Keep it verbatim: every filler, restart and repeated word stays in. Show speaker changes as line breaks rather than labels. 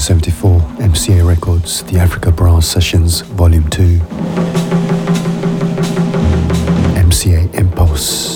seventy-four, M C A Records, the Africa Brass Sessions, Volume two. M C A Impulse.